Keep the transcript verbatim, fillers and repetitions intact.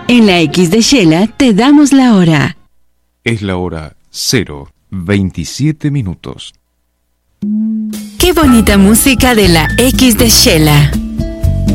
En la X de Shela te damos la hora. Es la hora cero veintisiete minutos. Qué bonita música de la X de Shela.